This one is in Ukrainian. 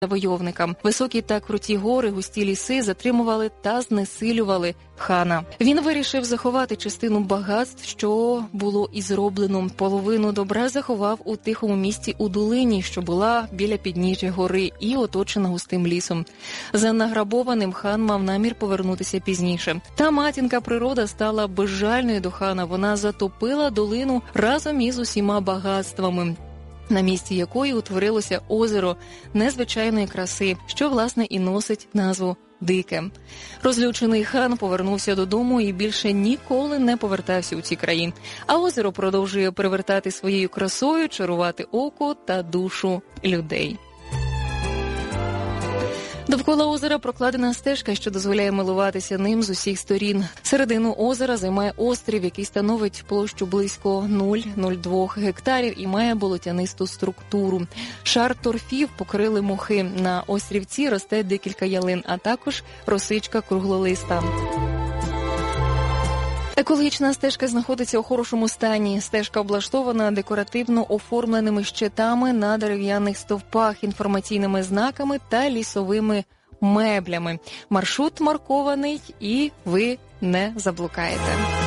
завойовникам. Високі та круті гори, густі ліси затримували та знесилювали хана. Він вирішив заховати частину багатств, що було і зроблено. Половину добра заховав у тихому місці у долині, що була біля підніжжя гори і оточена густим лісом. За награбованим хан мав намір повернутися пізніше. Та матінка природа стала безжальною до хана. Вона затопила долину разом із усіма багатствами, на місці якої утворилося озеро незвичайної краси, що, власне, і носить назву Дике. Розлючений хан повернувся додому і більше ніколи не повертався у ці краї. А озеро продовжує привертати своєю красою, чарувати око та душу людей. Довкола озера прокладена стежка, що дозволяє милуватися ним з усіх сторін. Середину озера займає острів, який становить площу близько 0,02 гектарів і має болотянисту структуру. Шар торфів покрили мохи. На острівці росте декілька ялин, а також росичка круглолиста. Екологічна стежка знаходиться у хорошому стані. Стежка облаштована декоративно оформленими щитами на дерев'яних стовпах, інформаційними знаками та лісовими меблями. Маршрут маркований і ви не заблукаєте.